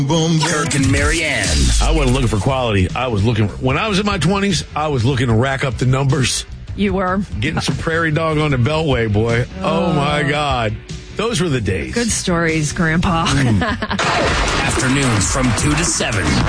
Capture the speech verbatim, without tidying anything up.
Boom, Kirk and Marianne. I wasn't looking for quality. I was looking, when I was in my twenties, I was looking to rack up the numbers. You were. Getting some prairie dog on the Beltway, boy. Oh, oh my God. Those were the days. Good stories, Grandpa. Mm. Afternoons from two to seven.